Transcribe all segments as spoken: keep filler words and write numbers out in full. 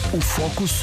U fokusu.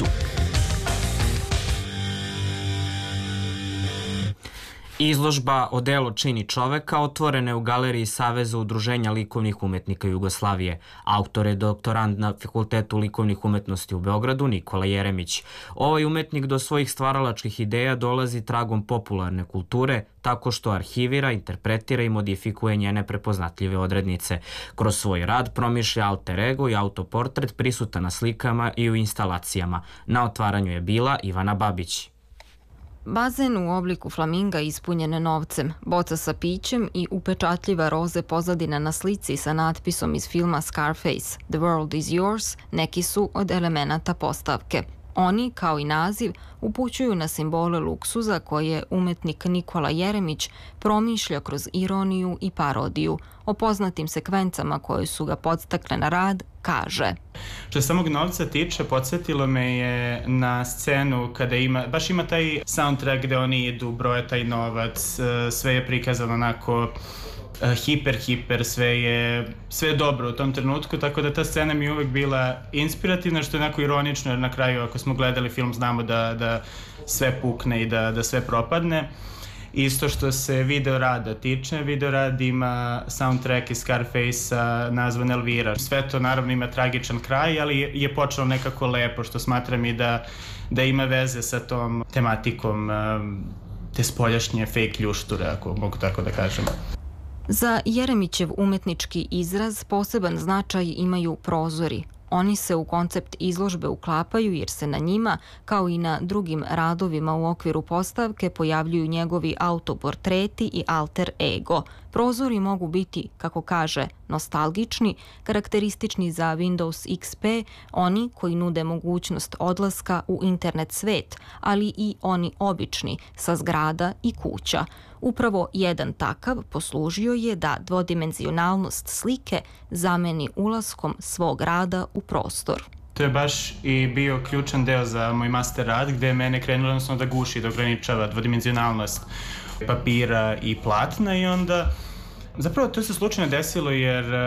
Izložba Odelo čini čoveka otvorena je u galeriji Saveza udruženja likovnih umetnika Jugoslavije. Autor je doktorant na Fakultetu likovnih umetnosti u Beogradu Nikola Jeremić. Ovaj umetnik do svojih stvaralačkih ideja dolazi tragom popularne kulture, tako što arhivira, interpretira i modifikuje njene prepoznatljive odrednice. Kroz svoj rad promišlja alter ego i autoportret prisutan na slikama i u instalacijama. Na otvaranju je bila Ivana Babić. Bazen u obliku flaminga ispunjene novcem, boca sa pićem i upečatljiva roze pozadina na slici sa natpisom iz filma Scarface, The World is Yours, neki su od elemenata postavke. Oni, kao i naziv, upućuju na simbole luksuza koje umetnik Nikola Jeremić promišlja kroz ironiju i parodiju. O poznatim sekvencama koje su ga podstakle na rad kaže: Što se samog novca tiče, podsjetilo me je na scenu kada ima, baš ima taj soundtrack gde oni idu, broje taj novac, sve je prikazano onako hiper, hiper, sve je, sve je dobro u tom trenutku, tako da ta scena mi je uvek bila inspirativna, što je onako ironično, jer na kraju ako smo gledali film znamo da, da sve pukne i da, da sve propadne. Isto što se video rada tiče, video rad ima soundtrack iz Scarface-a nazvan Elvira. Sve to naravno ima tragičan kraj, ali je, je počelo nekako lepo, što smatram i da, da ima veze sa tom tematikom um, te spoljašnje fake ljušture, ako mogu tako da kažem. Za Jeremićev umetnički izraz poseban značaj imaju prozori. Oni se u koncept izložbe uklapaju jer se na njima, kao i na drugim radovima u okviru postavke, pojavljuju njegovi autoportreti i alter ego. Prozori mogu biti, kako kaže, nostalgični, karakteristični za Windows X P, oni koji nude mogućnost odlaska u internet svet, ali i oni obični, sa zgrada i kuća. Upravo jedan takav poslužio je da dvodimenzionalnost slike zameni ulaskom svog rada u prostor. To je baš i bio ključan deo za moj master rad, gde je mene krenulo jednostavno da guši, da ograničava dvodimenzionalnost papira i platna i onda zapravo to se slučajno desilo jer